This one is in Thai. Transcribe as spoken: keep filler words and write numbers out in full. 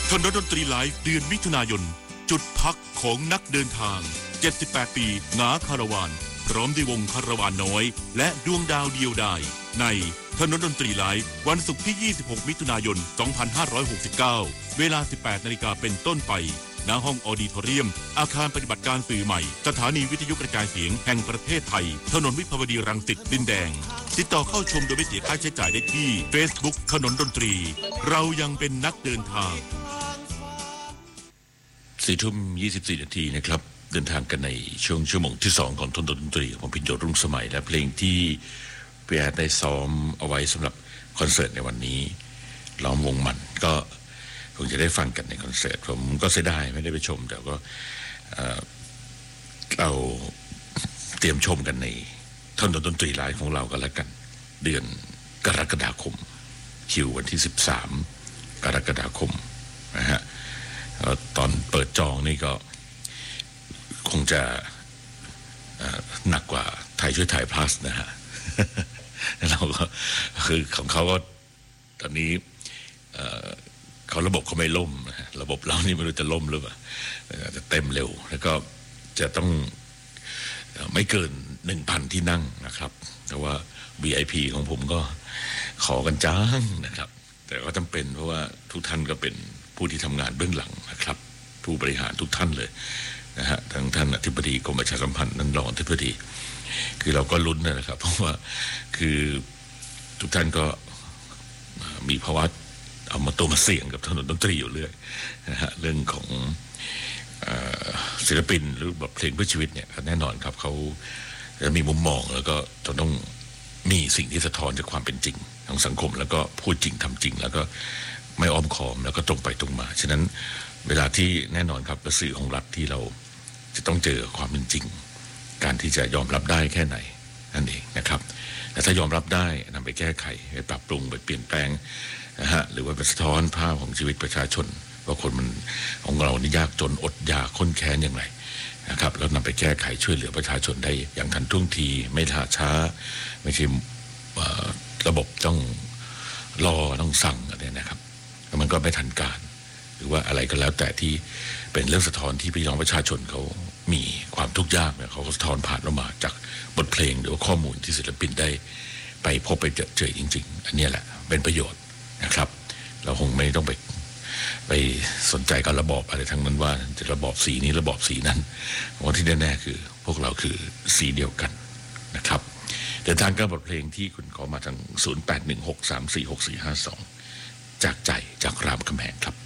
ถนนดนตรีไลฟ์เดือนมิถุนายนจุดพักของนักเดินทางเจ็ดสิบแปดปีหงาคาราวานพร้อมด้วยวงคาราวานน้อยและดวงดาวเดียวดายในถนนดนตรีไลฟ์วันศุกร์ที่ยี่สิบหกมิถุนายนสองพันห้าร้อยหกสิบเก้าเวลา สิบแปดนาฬิกาเป็นต้นไปณห้องออดิทอเรียมอาคารปฏิบัติการสื่อใหม่สถานีวิทยุกระจายเสียงแห่งประเทศไทยถนนวิภาวดีรังสิตดินแดงติดต่อเข้าชมโดยไม่เสียค่าใช้จ่ายได้ที่ Facebook ถนนดนตรีเรายังเป็นนักเดินทางสี่ทุ่มยี่สิบสี่นาทีนะครับเดินทางกันในช่วงชั่วโมงที่สองของถนนดนตรีของพิญโยรุ่งสมัยและเพลงที่พี่แอดได้ซ้อมเอาไว้สำหรับคอนเสิร์ตในวันนี้ล้อมวงมันก็คงจะได้ฟังกันในคอนเสิร์ตผมก็เสียดายไม่ได้ไปชมแต่ก็เราเตรียมชมกันในถนนดนตรีไลฟ์ของเรากันแล้วกันเดือนกรกฎาคมคิววันที่สิบสามกรกฎาคมนะฮะตอนเปิดจองนี่ก็คงจะหนักกว่าไทยช่วยไทยพลัสนะฮะเราก็คือของเขาก็ตอนนี้เขาระบบเขาไม่ล่มนะฮะระบบเรานี่ไม่รู้จะล่มหรือเปล่าจะเต็มเร็วแล้วก็จะต้องไม่เกิน หนึ่งพัน ที่นั่งนะครับแต่ว่า วี ไอ พี ของผมก็ขอกันจ้างนะครับแต่ก็จำเป็นเพราะว่าทุกท่านก็เป็นผู้ที่ทำงานเบื้องหลังนะครับผู้บริหารทุกท่านเลยนะฮะทั้งท่านอธิบดีกรมประชาสัมพันธ์นั้นรองอธิบดีคือเราก็ลุ้นนะครับเพราะว่าคือทุกท่านก็มีภาวะเอามาตัวมาเสี่ยงกับถนนดนตรีอยู่เรื่อยนะฮะเรื่องของศิลปินหรือบทเพลงเพื่อชีวิตเนี่ยแน่นอนครับเขาจะมีมุมมองแล้วก็จะต้องมีสิ่งที่สะท้อนจากความเป็นจริงของสังคมแล้วก็พูดจริงทำจริงแล้วก็ไม่อ้อมค้อมแล้วก็ตรงไปตรงมาฉะนั้นเวลาที่แน่นอนครับสื่อของรัฐที่เราจะต้องเจอความเป็นจริงการที่จะยอมรับได้แค่ไหนนั่นเองนะครับแต่ถ้ายอมรับได้นำไปแก้ไขไปปรับปรุงไปเปลี่ยนแปลงนะฮะหรือว่าไปสะท้อนภาพของชีวิตประชาชนว่าคนมันของเรานี่ยากจนอดอยากข้นแค้นอย่างไรนะครับแล้วนำไปแก้ไขช่วยเหลือประชาชนได้อย่างทันท่วงทีไม่ล่าช้าไม่ใช่ระบบต้องรอต้องสั่งอะไรนะครับมันก็ไม่ทันการหรือว่าอะไรก็แล้วแต่ที่เป็นเรื่องสะท้อนที่พี่น้องประชาชนเขามีความทุกข์ยากเนี่ยเขาก็สะท้อนผ่านออกมาจากบทเพลงหรือว่าข้อมูลที่ศิลปินได้ไปพบไปเจอเจอจริงๆอันนี้แหละเป็นประโยชน์นะครับเราคงไม่ต้องไปไปสนใจกับระบอบอะไรทั้งนั้นว่าจะระบอบสีนี้ระบอบสีนั้นวันที่แน่ๆคือพวกเราคือสีเดียวกันนะครับเดินทางกับบทเพลงที่คุณขอมาทางศูนย์ แปด หนึ่ง หก สาม สี่ หก สี่ ห้า สองจากใจจากรามคำแหงครับ